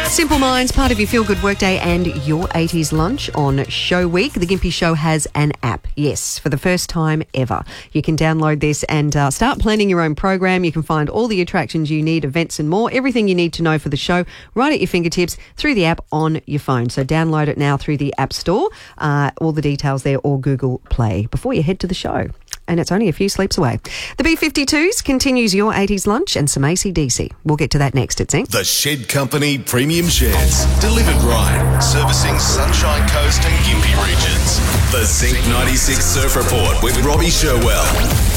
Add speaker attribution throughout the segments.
Speaker 1: Simple Minds, part of your feel-good workday and your 80s lunch on Show Week. The Gympie Show has an app, yes, for the first time ever. You can download this and start planning your own program. You can find all the attractions you need, events and more, everything you need to know for the show right at your fingertips through the app on your phone. So download it now through the App Store, all the details there, or Google Play before you head to the show. And it's only a few sleeps away. The B-52s continues your 80s lunch and some AC/DC. We'll get to that next at Zinc.
Speaker 2: The Shed Company Premium Sheds. Delivered right. Servicing Sunshine Coast and Gympie regions. The Zinc 96 Surf Report with Robbie Sherwell.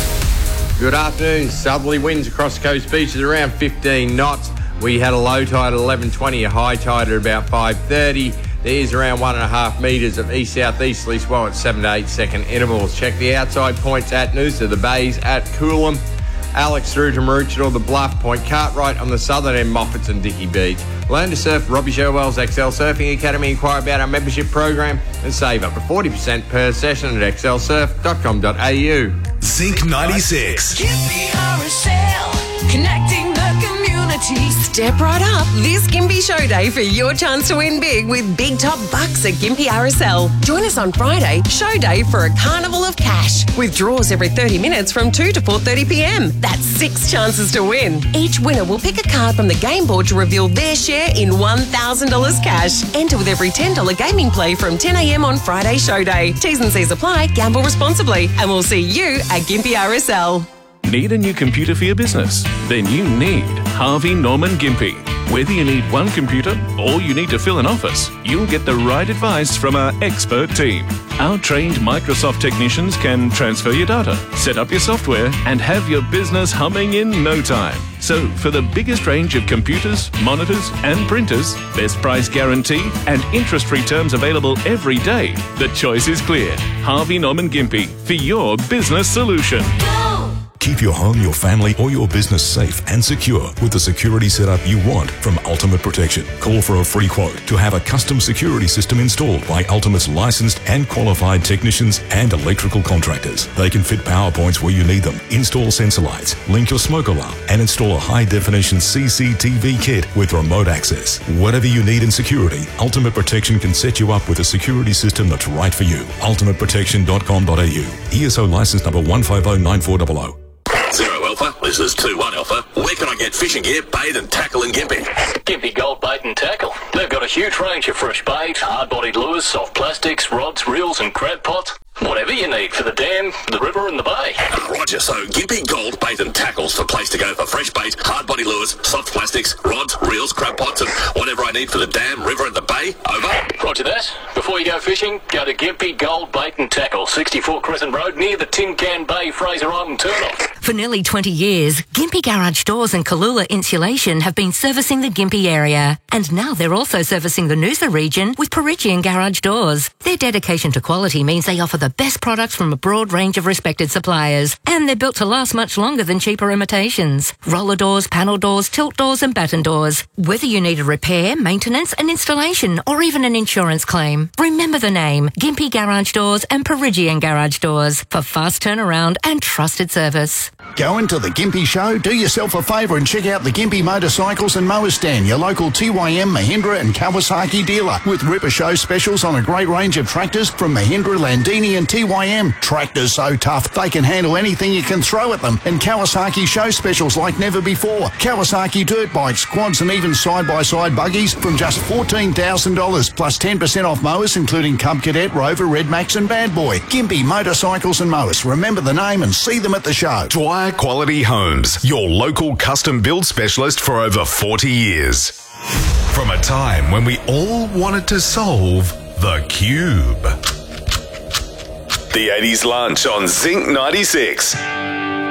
Speaker 3: Good afternoon. Southerly winds across the coast beaches around 15 knots. We had a low tide at 11:20, a high tide at about 5:30. There's around 1.5 metres of east-southeasterly swell at 7 to 8 second intervals. Check the outside points at Noosa, the bays at Coolum, Alex through to Maroochydore, the Bluff, Point Cartwright on the southern end, Moffats and Dickey Beach. Learn to surf Robbie Sherwell's XL Surfing Academy. Inquire about our membership program and save up to 40% per session at xlsurf.com.au.
Speaker 2: Zinc 96.
Speaker 4: Gympie RSL, connecting the community.
Speaker 5: Step right up this Gympie Show Day for your chance to win big with big top bucks at Gympie RSL. Join us on Friday, Show Day, for a carnival of cash with draws every 30 minutes from 2 to 4:30 p.m. That's 6 chances to win. Each winner will pick a card from the game board to reveal their share in $1,000 cash. Enter with every $10 gaming play from 10 a.m. on Friday Show Day. T's and C's apply. Gamble responsibly. And we'll see you at Gympie RSL.
Speaker 6: Need a new computer for your business? Then you need Harvey Norman Gympie. Whether you need one computer or you need to fill an office, you'll get the right advice from our expert team. Our trained Microsoft technicians can transfer your data, set up your software, and have your business humming in no time. So for the biggest range of computers, monitors, and printers, best price guarantee, and interest-free terms available every day, the choice is clear. Harvey Norman Gympie for your business solution.
Speaker 2: Keep your home, your family, or your business safe and secure with the security setup you want from Ultimate Protection. Call for a free quote to have a custom security system installed by Ultimate's licensed and qualified technicians and electrical contractors. They can fit power points where you need them, install sensor lights, link your smoke alarm, and install a high-definition CCTV kit with remote access. Whatever you need in security, Ultimate Protection can set you up with a security system that's right for you. ultimateprotection.com.au. ESO license number 1509400.
Speaker 7: Zero Alpha, this is 21 Alpha. Where can I get fishing gear, bait and tackle in Gympie?
Speaker 8: Gympie Gold Bait and Tackle. They've got a huge range of fresh bait, hard-bodied lures, soft plastics, rods, reels and crab pots. Whatever you need for the dam, the river and the bay.
Speaker 7: Roger, so Gympie Gold Bait and Tackle's the place to go for fresh bait, hard-body lures, soft plastics, rods, reels, crab pots and whatever I need for the dam, river and the bay. Over.
Speaker 8: Roger that. Before you go fishing, go to Gympie Gold Bait and Tackle, 64 Crescent Road, near the Tin Can Bay, Fraser Island turnoff.
Speaker 9: For nearly 20 years, Gympie Garage Doors and Kalula Insulation have been servicing the Gympie area. And now they're also servicing the Noosa region with Perigian Garage Doors. Their dedication to quality means they offer the best products from a broad range of respected suppliers. And they're built to last much longer than cheaper imitations. Roller doors, panel doors, tilt doors and batten doors. Whether you need a repair, maintenance, an installation or even an insurance claim, remember the name Gympie Garage Doors and Perigian Garage Doors for fast turnaround and trusted service.
Speaker 10: Go into the Gympie Show, do yourself a favour and check out the Gympie Motorcycles and Mowers stand, your local TYM, Mahindra and Kawasaki dealer, with Ripper Show specials on a great range of tractors from Mahindra, Landini and TYM. Tractors so tough, they can handle anything you can throw at them. And Kawasaki show specials like never before. Kawasaki dirt bikes, quads and even side-by-side buggies from just $14,000, plus 10% off mowers including Cub Cadet, Rover, Red Max and Bad Boy. Gympie Motorcycles and Mowers. Remember the name and see them at the show.
Speaker 2: Dwyer Quality Homes, your local custom build specialist for over 40 years. From a time when we all wanted to solve the cube. The 80s lunch on Zinc 96.